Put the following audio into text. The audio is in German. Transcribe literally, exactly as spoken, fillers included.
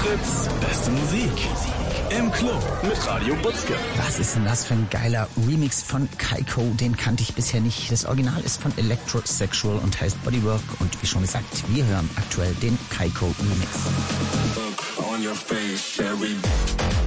Fritz, beste Musik. Im Club mit Radio Butzke. Was ist denn das für ein geiler Remix von Kaiko? Den kannte ich bisher nicht. Das Original ist von Electrosexual und heißt Bodywork. Und wie schon gesagt, wir hören aktuell den Kaiko Remix. On your face, Sherry.